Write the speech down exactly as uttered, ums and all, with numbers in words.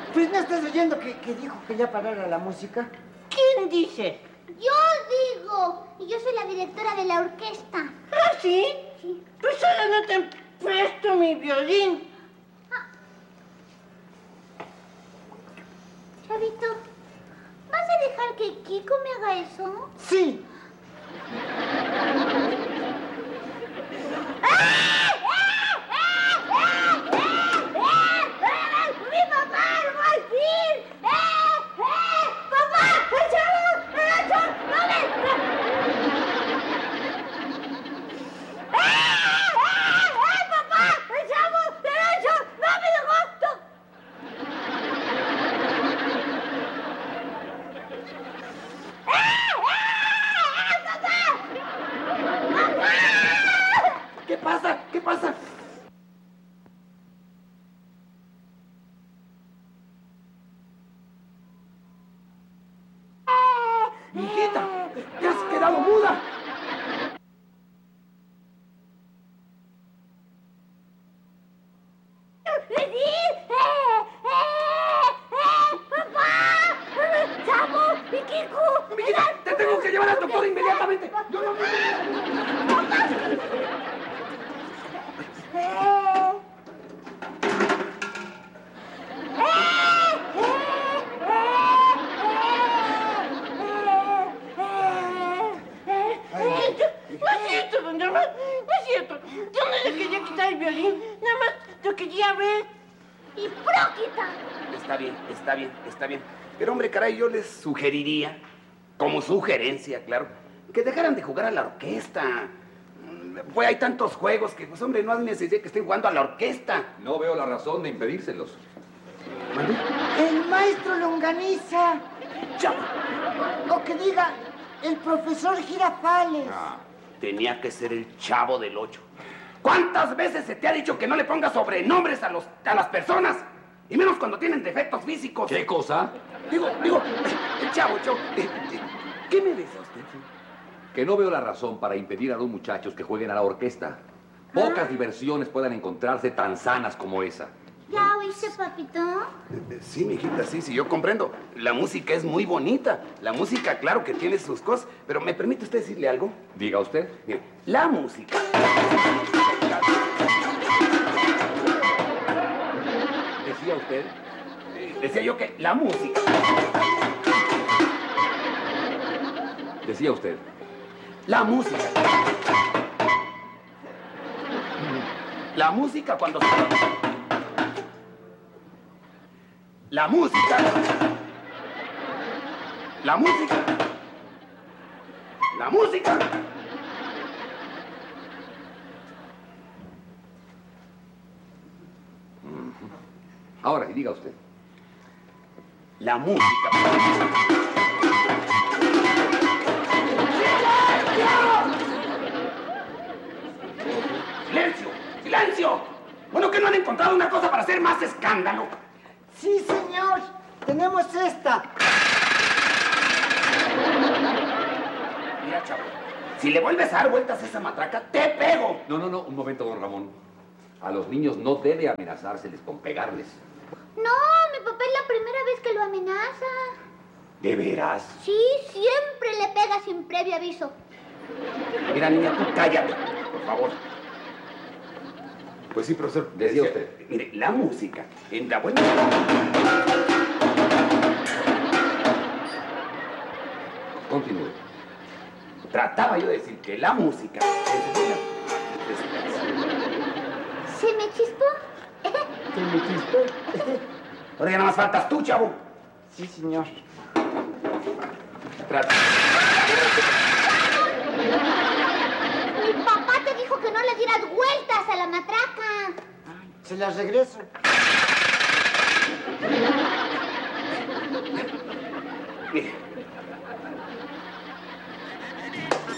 Pues, ¿no estás oyendo que, que dijo que ya parara la música? ¿Quién dice? Yo digo, y yo soy la directora de la orquesta. ¿Ah, sí? Sí. Pues ahora no te presto mi violín. Ah. Chavito, ¿vas a dejar que Kiko me haga eso? Sí. ¿Qué pasa? ¿Qué pasa? Hijita, te has quedado muda. Mijita, te tengo que llevar al doctor inmediatamente. Yo no... No es cierto, don Germán, no es cierto. Yo no le quería quitar el violín, nada más lo quería ver. ¡Y próquita! Está bien, está bien, está bien. Pero, hombre, caray, yo les sugeriría, como sugerencia, claro, que dejaran de jugar a la orquesta. Pues hay tantos juegos que, pues, hombre, no hay necesidad que estén jugando a la orquesta. No veo la razón de impedírselos. ¿Mande? El maestro Longaniza. ¡Chao! O que diga, el profesor Girafales. Ah, tenía que ser el Chavo del Ocho. ¿Cuántas veces se te ha dicho que no le pongas sobrenombres a, los, a las personas? Y menos cuando tienen defectos físicos. ¿Qué cosa? Digo, digo, el Chavo, Chavo. eh, eh, ¿Qué me desea usted? Que no veo la razón para impedir a los muchachos que jueguen a la orquesta. Pocas Ah. diversiones puedan encontrarse tan sanas como esa. ¿Ya oíste, papito? Eh, Sí, mijita, sí, sí, yo comprendo. La música es muy bonita. La música, claro que tiene sus cosas. Pero, ¿me permite usted decirle algo? Diga usted. Mire, la música... ¿Decía usted? Eh, Decía yo que la música... Decía usted. La música... La música cuando... La música... La música... La música... Ahora, diga usted. La música... ¡Silencio! ¡Silencio! Bueno, que no han encontrado una cosa para hacer más escándalo. Sí, señor. Tenemos esta. Mira, chavo, si le vuelves a dar vueltas a esa matraca, te pego. No, no, no, un momento, don Ramón. A los niños no debe amenazárseles con pegarles. No, mi papá es la primera vez que lo amenaza. ¿De veras? Sí, siempre le pega sin previo aviso. Mira, niña, tú cállate, por favor. Pues sí, profesor. Decía usted. Mire, la música, en la buena... Continúe. Trataba yo de decir que la música es buena. ¿Se me chispó? ¿Te me chispó? Ahora ya nada más faltas tú, chavo. Sí, señor. Trata. Mi papá te dijo que no le dieras vueltas a la matraca. Se las regreso. Mire,